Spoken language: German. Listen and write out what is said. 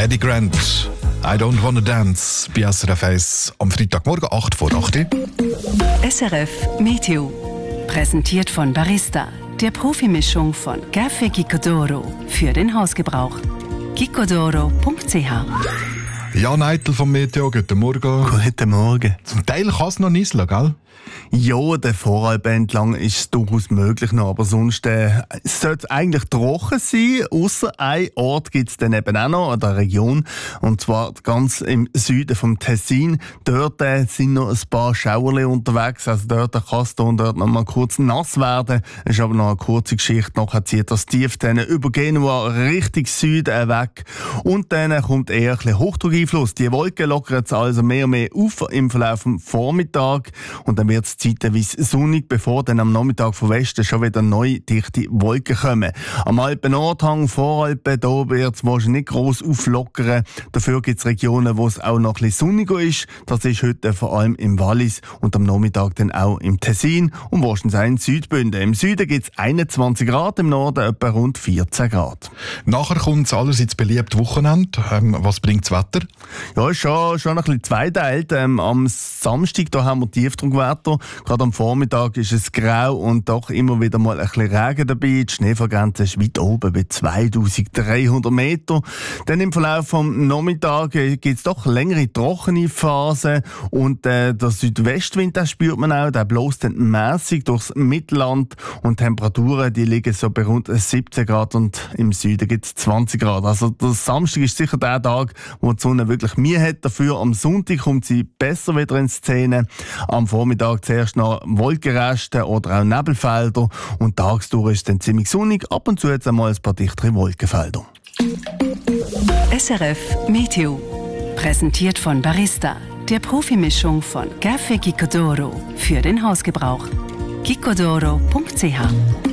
Eddie Grant, I don't wanna dance, bei SRF 1 am Freitagmorgen 8 vor 8. SRF Meteo. Präsentiert von Barista, der Profimischung von Café Gicodoro für den Hausgebrauch. gicodoro.ch. Jan Eitel vom Meteo, guten Morgen. Guten Morgen. Zum Teil kann es noch nieseln, gell? Ja, der Voralpen entlang ist es durchaus möglich noch, aber sonst sollte es eigentlich trocken sein. Ausser ein Ort gibt es dann eben auch noch an der Region, und zwar ganz im Süden vom Tessin. Dort sind noch ein paar Schauerle unterwegs, also dort kann es dort noch mal kurz nass werden. Es ist aber noch eine kurze Geschichte, nachher zieht das tief dann über Genua Richtung Süden weg und dann kommt eher ein bisschen Hochdruckeinfluss. Die Wolken lockern jetzt also mehr und mehr auf im Verlauf vom Vormittag und dann wird es zeitweise sonnig, bevor dann am Nachmittag von Westen schon wieder neue dichte Wolken kommen. Am Alpen-Nordhang, Voralpen, da wird es wahrscheinlich nicht gross auflockern. Dafür gibt es Regionen, wo es auch noch ein bisschen sonniger ist. Das ist heute vor allem im Wallis und am Nachmittag dann auch im Tessin und wahrscheinlich auch in Südbünden. Im Süden gibt es 21 Grad, im Norden etwa rund 14 Grad. Nachher kommt es allerseits beliebt Wochenende. Was bringt das Wetter? Ja, ist schon ein bisschen zweiteilt. Am Samstag da haben wir Tiefdruckwetter. Gerade am Vormittag ist es grau und doch immer wieder mal ein bisschen Regen dabei. Die Schneefallgrenze ist weit oben bei 2300 Meter. Dann im Verlauf vom Nachmittag gibt es doch längere trockene Phasen und der Südwestwind, den spürt man auch, der bläst dann mässig durchs Mittelland und die Temperaturen, die liegen so bei rund 17 Grad und im Süden gibt es 20 Grad. Also der Samstag ist sicher der Tag, wo die Sonne wirklich Mühe hat. Dafür am Sonntag kommt sie besser wieder in Szene. Am Vormittag zuerst noch Wolkenreste oder auch Nebelfelder und tagsdurch ist es dann ziemlich sonnig, ab und zu jetzt einmal ein paar dichtere Wolkenfelder. SRF Meteo. Präsentiert von Barista, der Profimischung von Café Gicodoro für den Hausgebrauch. gicodoro.ch.